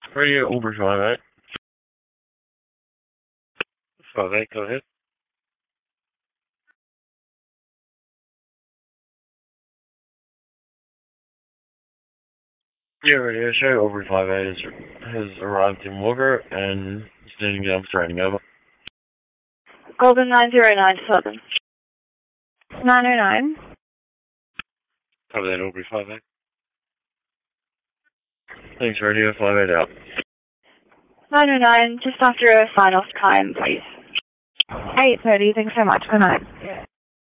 Radio Uber 58. 58, go ahead. Yeah, radio show Uber 58 has arrived in Walker and is needing to training over. Golden 909 909. Cover that Uber 58. Thanks, Radio 58 out. 909, just after a sign-off time, please. 8:30, thanks so much. Good night.